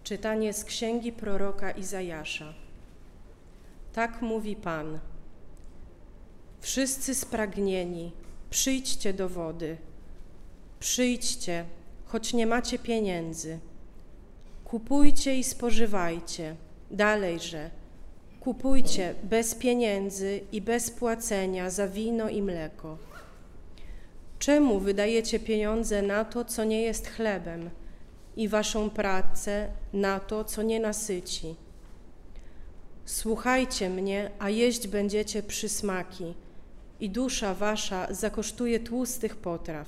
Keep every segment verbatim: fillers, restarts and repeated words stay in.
Czytanie z księgi proroka Izajasza. Tak mówi Pan. Wszyscy spragnieni, przyjdźcie do wody. Przyjdźcie, choć nie macie pieniędzy. Kupujcie i spożywajcie. Dalejże, kupujcie bez pieniędzy i bez płacenia za wino i mleko. Czemu wydajecie pieniądze na to, co nie jest chlebem, i waszą pracę na to, co nie nasyci? Słuchajcie mnie, a jeść będziecie przysmaki, i dusza wasza zakosztuje tłustych potraw.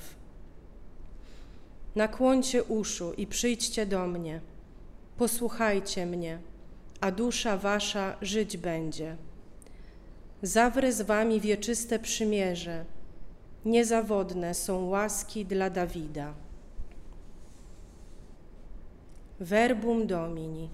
Nakłońcie uszu i przyjdźcie do mnie. Posłuchajcie mnie, a dusza wasza żyć będzie. Zawrę z wami wieczyste przymierze. Niezawodne są łaski dla Dawida. Verbum Domini.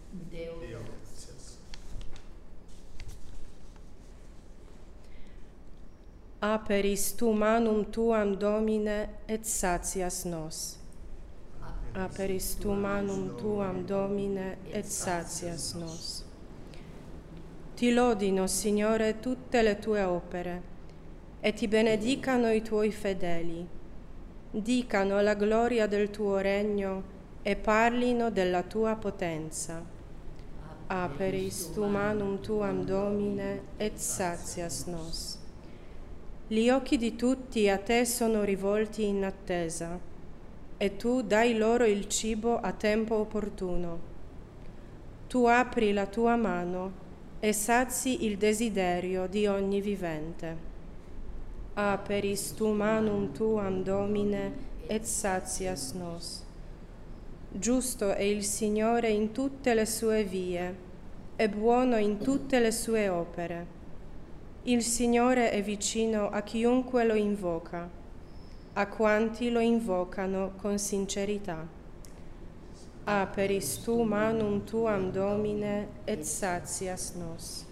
Aperis tu manum tuam, Domine, et satias nos. Aperis tu manum tuam, Domine, et satias nos. Ti lodino, Signore, tutte le tue opere, e ti benedicano i tuoi fedeli. Dicano la gloria del tuo regno e parlino della tua potenza. Aperis tu manum tuam, Domine, et satias nos. Gli occhi di tutti a te sono rivolti in attesa, e tu dai loro il cibo a tempo opportuno. Tu apri la tua mano e sazi il desiderio di ogni vivente. Aperis tu manum tuam, Domine, et satias nos. Giusto è il Signore in tutte le sue vie, e buono in tutte le sue opere. Il Signore è vicino a chiunque lo invoca, a quanti lo invocano con sincerità. Aperis tu manum tuam, Domine, et satias nos.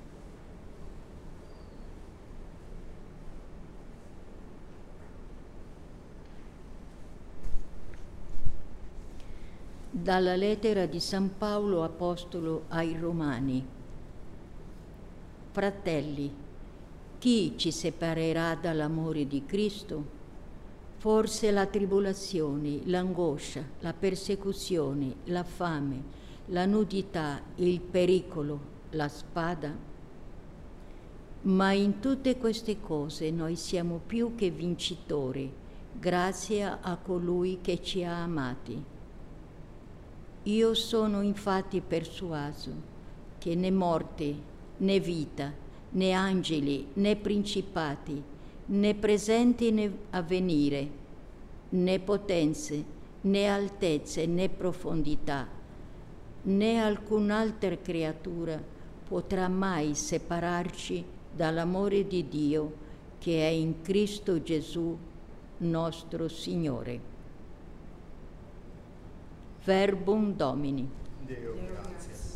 Dalla lettera di San Paolo Apostolo ai Romani. Fratelli, chi ci separerà dall'amore di Cristo? Forse la tribolazione, l'angoscia, la persecuzione, la fame, la nudità, il pericolo, la spada? Ma in tutte queste cose noi siamo più che vincitori, grazie a colui che ci ha amati. Io sono infatti persuaso che né morte, né vita, né angeli, né principati, né presenti né avvenire, né potenze, né altezze, né profondità, né alcun'altra creatura potrà mai separarci dall'amore di Dio che è in Cristo Gesù, nostro Signore. Verbum Domini. Deo grazie.